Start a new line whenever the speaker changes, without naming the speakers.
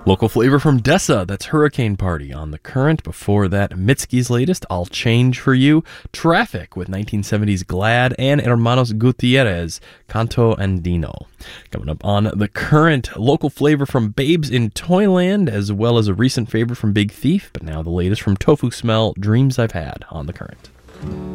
Local flavor from Dessa, that's Hurricane Party on The Current. Before that, Mitski's latest, I'll Change For You. Traffic with 1970s Glad and Hermanos Gutierrez, Canto Andino. Coming up on The Current, local flavor from Babes in Toyland, as well as a recent favorite from Big Thief, but now the latest from Tofu Smell, Dreams I've Had on The Current.